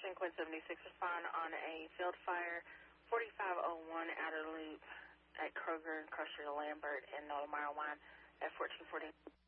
10 Quinn 76, respond on a field fire 4501 Outer Loop at Kroger, Crusher, Lambert, and Nola Mile Line at 1440.